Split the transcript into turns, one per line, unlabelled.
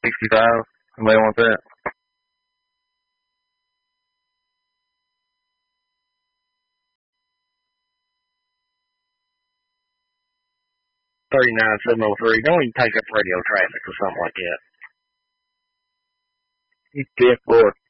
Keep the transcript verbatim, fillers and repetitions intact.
sixty-five. Somebody want that? thirty-nine seven oh three. Don't even take up radio traffic or something like that. It's fifth floor.